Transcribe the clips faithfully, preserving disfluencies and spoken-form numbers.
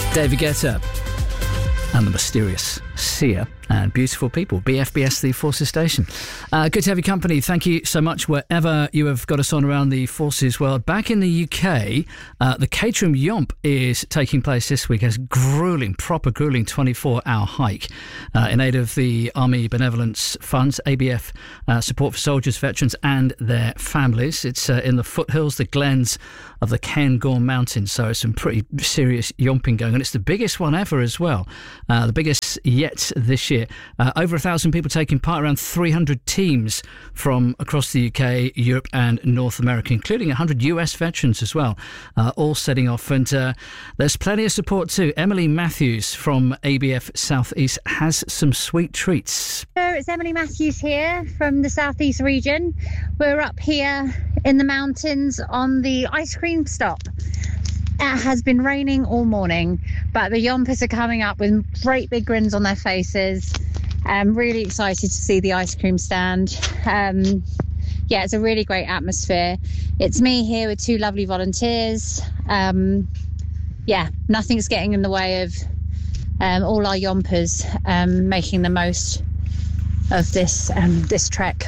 David Guetta and the mysterious Sia and Beautiful People. B F B S, the Forces Station. Uh, good to have your company. Thank you so much wherever you have got us on around the Forces world. Back in the U K, uh, the Caterham Yomp is taking place this week as grueling, proper grueling twenty-four hour hike uh, in aid of the Army Benevolence Funds, A B F uh, support for soldiers, veterans and their families. It's uh, in the foothills, the glens of the Cairngorm Mountains, so it's some pretty serious yomping going on. It's the biggest one ever as well, uh, the biggest yet this year. Uh, over a thousand people taking part, around three hundred teams from across the U K, Europe and North America, including one hundred U S veterans as well, uh, all setting off. And uh, there's plenty of support too. Emily Matthews from A B F South East has some sweet treats. Hello, it's Emily Matthews here from the South East region. We're up here in the mountains on the ice cream stop. It has been raining all morning, but the Yompers are coming up with great big grins on their faces. I'm really excited to see the ice cream stand. Um, yeah, it's a really great atmosphere. It's me here with two lovely volunteers. Um, yeah, nothing's getting in the way of um, all our Yompers um, making the most of this um, this trek.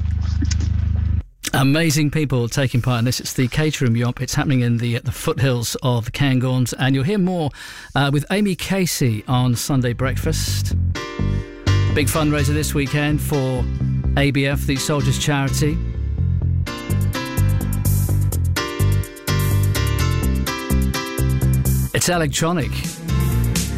Amazing people taking part in this. It's the Caterham Yomp. It's happening in the the foothills of the Cairngorms, and you'll hear more uh, with Amy Casey on Sunday Breakfast. Big fundraiser this weekend for A B F, the Soldiers Charity. It's electronic.